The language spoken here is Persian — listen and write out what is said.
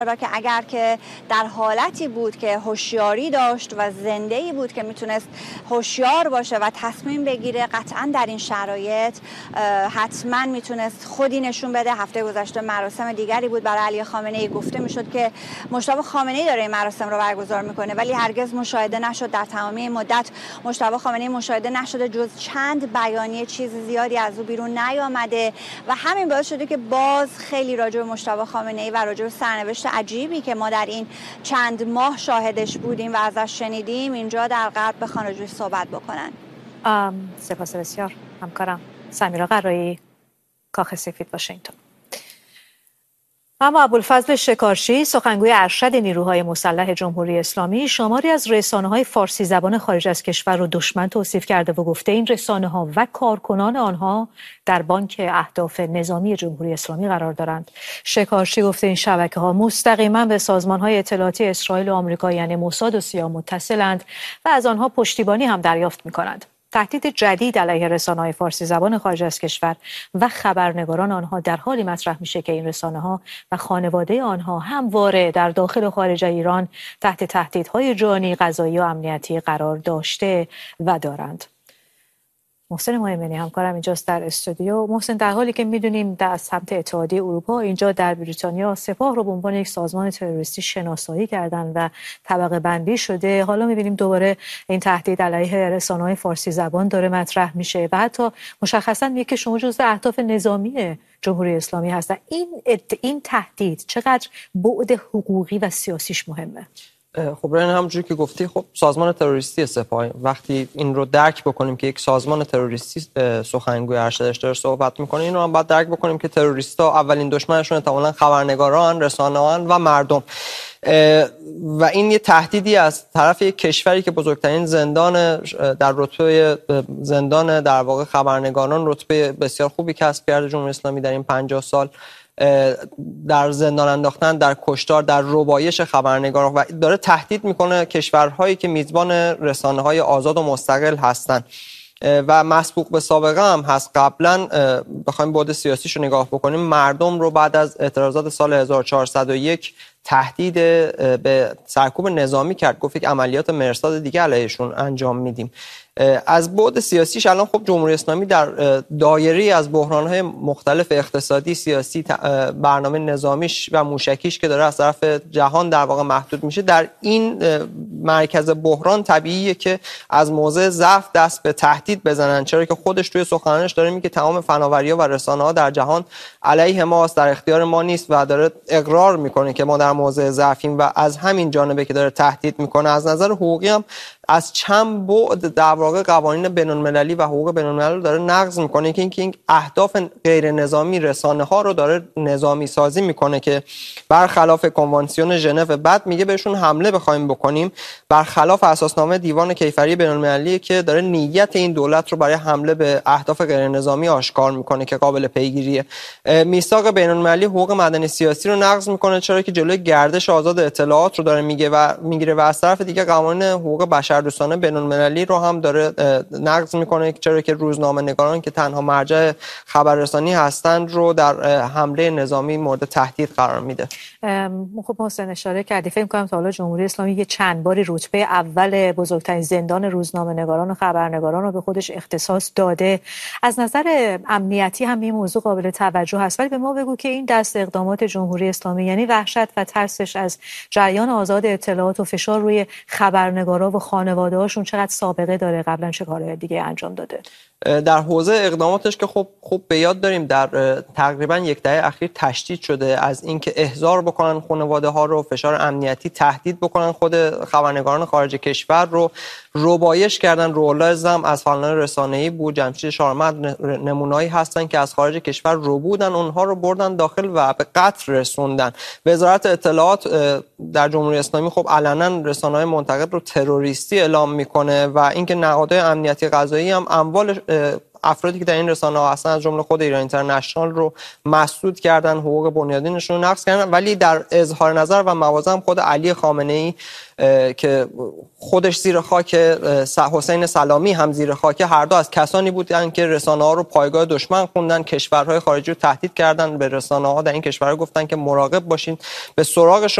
را که اگر که در حالتی بود که هوشیاری داشت و زنده‌ای بود که میتونست هوشیار باشه و تصمیم بگیره، قطعا در این شرایط حتما میتونست خودی نشون بده. هفته گذشته مراسم دیگری بود برای علی خامنه‌ای، گفته میشد که مجتبی خامنه‌ای داره این مراسم رو برگزار میکنه، ولی هرگز مشاهده نشد. در تمامی مدت مجتبی خامنه‌ای مشاهده نشده، جز چند بیانیه چیز زیادی از او بیرون نیامده و همین باعث شده که باز خیلی راجع به مجتبی خامنه‌ای و راجع به سرنوشت عجیبی که ما در این چند ماه شاهدش بودیم و ازش شنیدیم اینجا در غرب بخوان راجعش صحبت بکنن. سپاس بسیار همکارم سمیرا قرایی، کاخ سفید، واشنگتن. اما ابوالفضل شکارچی، سخنگوی ارشد نیروهای مسلح جمهوری اسلامی، شماری از رسانه‌های فارسی زبان خارج از کشور را دشمن توصیف کرده و گفته این رسانه‌ها و کارکنان آنها در بانک اهداف نظامی جمهوری اسلامی قرار دارند. شکارچی گفته این شبکه‌ها مستقیما به سازمان‌های اطلاعاتی اسرائیل و آمریکا یعنی موساد و سیا متصلند و از آنها پشتیبانی هم دریافت می‌کنند. تهدید جدید علیه رسانه‌های فارسی زبان خارج از کشور و خبرنگاران آنها در حالی مطرح میشه که این رسانه‌ها و خانواده آنها همواره در داخل و خارج ایران تحت تهدیدهای جانی، قضایی و امنیتی قرار داشته و دارند. محسن مهمنی همکارم اینجاست در استودیو. محسن، در حالی که میدونیم در سمت اتحادیه اروپا اینجا در بریتانیا سپاه رو به عنوان یک سازمان تروریستی شناسایی کردن و طبقه بندی شده، حالا میبینیم دوباره این تهدید علیه رسانه‌های فارسی زبان داره مطرح میشه و حتی مشخصا میگه که شما جزو اهداف نظامی جمهوری اسلامی هستن. این تهدید چقدر بعد حقوقی و سیاسیش مهمه؟ خب رای همونجوری که گفتی، خب سازمان تروریستی سپاه، وقتی این رو درک بکنیم که یک سازمان تروریستی سخنگوی ارشدش داره صحبت میکنه، این رو هم باید درک بکنیم که تروریستا اولین دشمنشون احتمالاً خبرنگاران، رسانه‌ان و مردم و این یه تهدیدی از طرف یک کشوری که بزرگترین زندان در رتبه زندان در واقع خبرنگاران، رتبه بسیار خوبی کسب کرده جمهوری اسلامی در این 50 سال، در زندان انداختن، در کشتار، در ربایش خبرنگاران و داره تهدید میکنه کشورهایی که میزبان رسانه‌های آزاد و مستقل هستند و مسبوق به سابقه هم هست. قبلا بخوایم بعد سیاسیش رو نگاه بکنیم، مردم رو بعد از اعتراضات سال 1401 تهدید به سرکوب نظامی کرد، گفت یک عملیات مرصاد دیگه علیهشون انجام میدیم. از بعد سیاسیش الان خب جمهوری اسلامی در دایره از بحران‌های مختلف اقتصادی، سیاسی، برنامه نظامیش و موشکیش که داره از طرف جهان در واقع محدود میشه، در این مرکز بحران طبیعیه که از موضع ضعف دست به تهدید بزنن، چرا که خودش توی سخنرانیش داره میگه تمام فناوری‌ها و رسانه‌ها در جهان علیه ماست، در اختیار ما نیست و داره اقرار میکنه که ما در موضع ضعفیم و از همین جانبه که داره تهدید میکنه. از نظر حقوقی هم از چند بعد در واقع قوانین بین‌المللی و حقوق بین‌المللی رو داره نقض میکنه که این اهداف غیر نظامی رسانه ها رو داره نظامی سازی میکنه که برخلاف کنوانسیون ژنو، بعد میگه بهشون حمله بخوایم بکنیم برخلاف اساسنامه دیوان کیفری بین‌المللی که داره نیت این دولت رو برای حمله به اهداف غیر نظامی آشکار میکنه که قابل پیگیریه. میثاق بین‌المللی حقوق مدنی سیاسی رو نقض میکنه، چرا که جلوی گردش آزاد اطلاعات رو داره میگیره و از طرف دیگه قوانین حقوق بشردوستانه بین‌المللی رو هم داره نقض میکنه، چرا که روزنامه‌نگاران که تنها مرجع خبررسانی هستند رو در حمله نظامی مورد تهدید قرار میده. خب محسن اشاره کردی، فکر می‌کنم تا حالا جمهوری اسلامی یه چند باری رتبه اول بزرگترین زندان روزنامه‌نگاران و خبرنگاران رو به خودش اختصاص داده. از نظر امنیتی هم این موضوع قابل توجه هست، ولی به ما بگو که این دست اقدامات جمهوری اسلامی، یعنی وحشت و ترسش از جریان آزاد اطلاعات و فشار روی خبرنگارا و خانواده‌هاشون چقدر سابقه داره؟ قبلا چه کارهای دیگه انجام داده؟ در حوزه اقداماتش که خب به یاد داریم در تقریبا یک دهه اخیر تشدید شده از اینکه احضار بکنن خانواده ها رو، فشار امنیتی، تهدید بکنن خود خبرنگاران خارج کشور رو، ربایش کردن. رولا زم از فعالان رسانه‌ای بود، جمشید شارمد نمونه‌ای هستن که از خارج کشور رو بودن، اونها رو بردن داخل و به قتل رسوندن. وزارت اطلاعات در جمهوری اسلامی خب علنا رسانه‌های منتقد رو تروریستی اعلام میکنه و اینکه نهادهای امنیتی قضایی هم اموال افرادی که در این رسانه‌ها هستن از جمله خود ایران اینترنشنال رو مسدود کردن، حقوق بنیادینشون رو نقض کردن. ولی در اظهار نظر و مواضع هم خود علی خامنه‌ای که خودش زیر خاک، حسین سلامی هم زیر خاک، هر دو از کسانی بودن که رسانه‌ها رو پایگاه دشمن خوندن، کشورهای خارجی رو تهدید کردن، به رسانه‌ها در این کشورها گفتن که مراقب باشین، به سراغ